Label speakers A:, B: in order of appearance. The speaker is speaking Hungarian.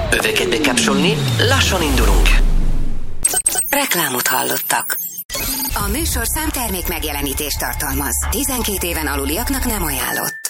A: Öveket bekapcsolni, lassan indulunk.
B: Reklámot hallottak. A műsorszám termék megjelenítést tartalmaz. 12 éven aluliaknak nem ajánlott.